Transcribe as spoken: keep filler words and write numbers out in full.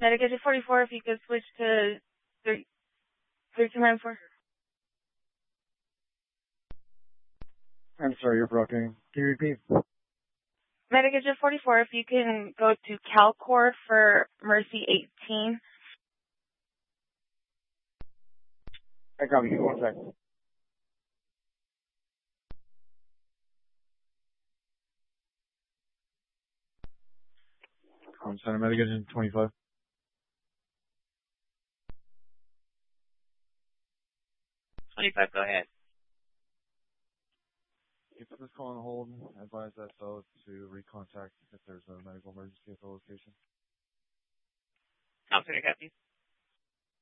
Medicaid forty-four, if you could switch to three two nine four. I'm sorry, you're broken. Can you repeat? Medicaid forty-four, if you can go to CalCore for Mercy eighteen. I got you. One second. I'm sorry, Medicaid twenty-five. twenty-five, go ahead. You put this call on hold. Advise S O to recontact if there's a medical emergency at the location. I'll take a copy.